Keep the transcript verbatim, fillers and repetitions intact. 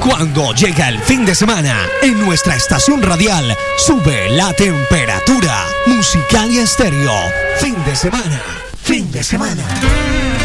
Cuando llega el fin de semana, en nuestra estación radial sube la temperatura. Musical y Estéreo. Fin de semana. Fin de semana.